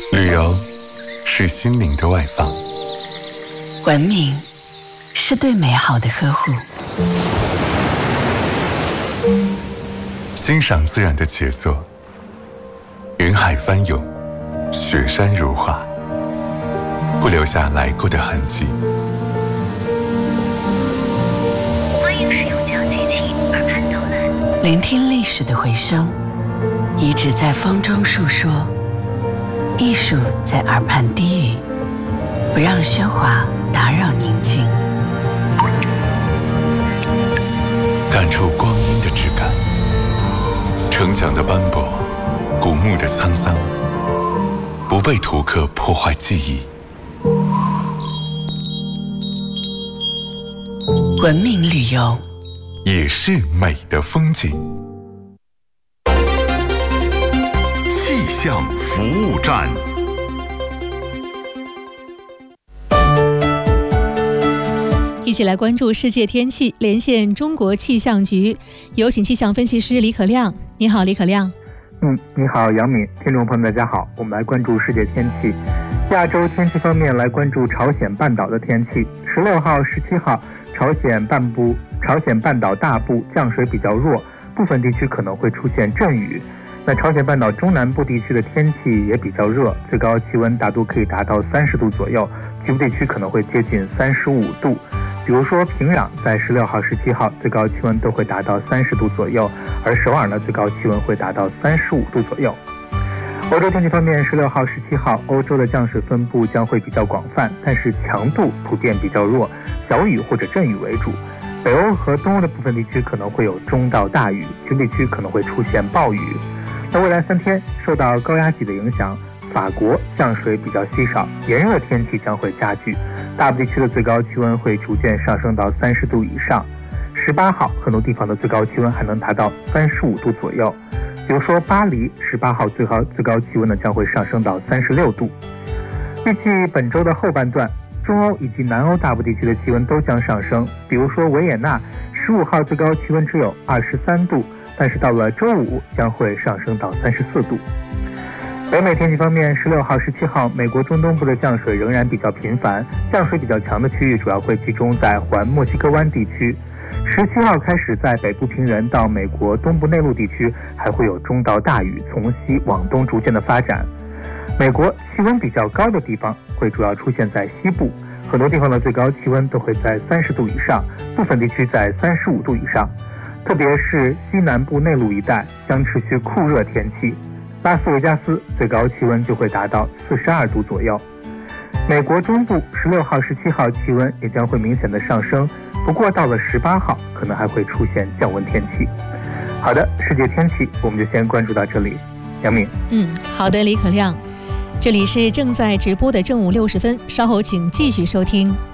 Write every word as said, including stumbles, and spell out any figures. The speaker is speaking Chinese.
旅游是心灵的外放， 文明是对美好的呵护， 欣赏自然的杰作，云海翻涌，雪山如画，不留下来过的痕迹。 欢迎使用讲机器耳畔导览， 聆听历史的回声，遗址在风中述说，艺术在耳畔低语，不让喧哗打扰宁静， 感触光阴的质感，城墙的斑驳，古墓的沧桑，不被图刻破坏记忆。 文明旅游也是美的风景。 气象服务站， 一起来关注世界天气，连线中国气象局，有请气象分析师李可亮。你好，李可亮。 嗯，你好，杨敏，听众朋友们，大家好。我们来关注世界天气。亚洲天气方面，来关注朝鲜半岛的天气。十六号、十七号，朝鲜半部、朝鲜半岛大部降水比较弱，部分地区可能会出现阵雨。那朝鲜半岛中南部地区的天气也比较热，最高气温大多可以达到三十度左右，局部地区可能会接近三十五度。比如说平壤在十六号、十七号最高气温都会达到三十度左右，而首尔呢最高气温会达到三十五度左右。欧洲天气方面，十六号、十七号欧洲的降水分布将会比较广泛，但是强度普遍比较弱，小雨或者阵雨为主。北欧和东欧的部分地区可能会有中到大雨，局部地区可能会出现暴雨。那未来三天受到高压脊的影响，法国降水比较稀少，炎热天气将会加剧，大部地区的最高气温会逐渐上升到三十度以上。十八号很多地方的最高气温还能达到三十五度左右，比如说巴黎十八号最高最高气温呢将会上升到三十六度。预计本周的后半段，中欧以及南欧大部地区的气温都将上升，比如说维也纳十五号最高气温只有二十三度，但是到了周五将会上升到三十四度。北美天气方面，十六号、十七号，美国中东部的降水仍然比较频繁，降水比较强的区域主要会集中在环墨西哥湾地区。十七号开始，在北部平原到美国东部内陆地区还会有中到大雨，从西往东逐渐的发展。美国气温比较高的地方会主要出现在西部，很多地方的最高气温都会在三十度以上，部分地区在三十五度以上。特别是西南部内陆一带将持续酷热天气，拉斯维加斯最高气温就会达到四十二度左右。美国中部十六号、十七号气温也将会明显的上升，不过到了十八号可能还会出现降温天气。好的，世界天气我们就先关注到这里。杨敏。 嗯，好的，李可亮。这里是正在直播的正午六十分，稍后请继续收听。